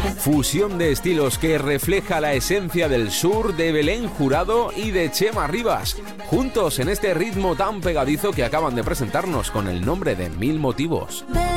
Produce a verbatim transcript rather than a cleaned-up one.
Fusión de estilos que refleja la esencia del sur de Belén Jurado y de Chema Rivas, juntos en este ritmo tan pegadizo que acaban de presentarnos con el nombre de Mil Motivos.